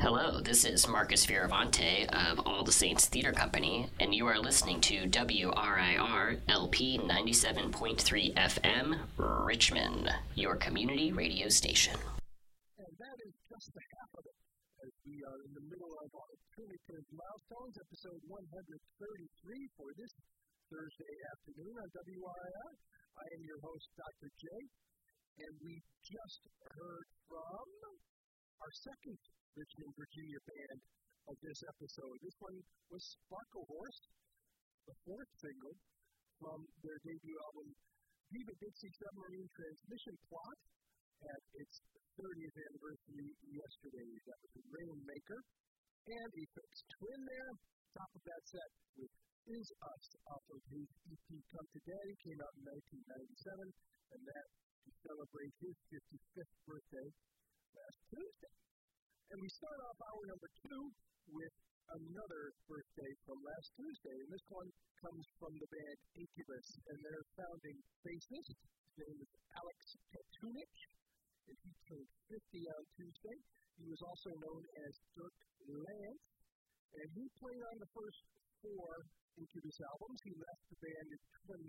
Hello, this is Marcus Fioravante of All the Saints Theater Company, and you are listening to WRIR LP 97.3 FM, Richmond, your community radio station. And that is just the half of it, as we are in the middle of our Trinity Milestones, episode 133 for this Thursday afternoon on WRIR. I am your host, Dr. J, and we just heard from our second Richmond, Virginia band of this episode. This one was Sparkle Horse, the fourth single from their debut album, Viva Dixie Submarine Transmission Plot, had its 30th anniversary yesterday. That was the Rainmaker. And Aphex Twin there, top of that set with Is Us off of his EP Come to Daddy, came out in 1997, and that to celebrate his 55th birthday last Tuesday. And we start off hour number 2 with another birthday from last Tuesday, and this one comes from the band Incubus and their founding bassist. His name is Alex Petunich, and he turned 50 on Tuesday. He was also known as Dirk Lance, and he played on the first 4 Incubus albums. He left the band in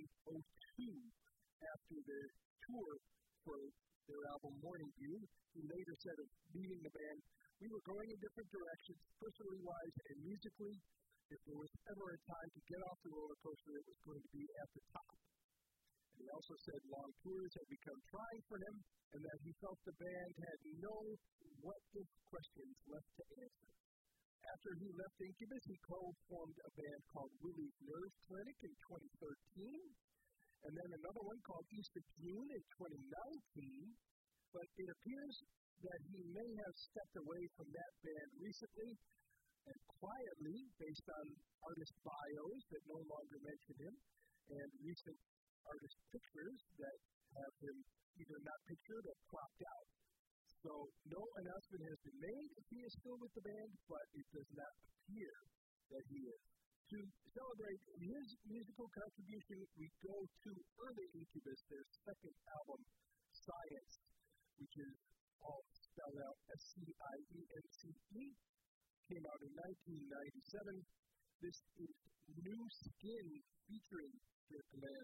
2002 after the tour for their album Morning View. He later said of leaving the band, "We were going in different directions, personally wise and musically. If there was ever a time to get off the roller coaster, it was going to be at the top." And he also said long tours had become trying for him, and that he felt the band had no what-if questions left to answer. After he left Incubus, he co-formed a band called Willie's Nerve Clinic in 2013, and then another one called East of June in 2019, but it appears that he may have stepped away from that band recently, and quietly, based on artist bios that no longer mention him, and recent artist pictures that have him either not pictured or cropped out. So no announcement has been made if he is still with the band, but it does not appear that he is. To celebrate his musical contribution, we go to early Incubus, their second album, Science, which is all spelled out S-C-I-E-N-C-E, came out in 1997. This is New Skin featuring Dirk Lance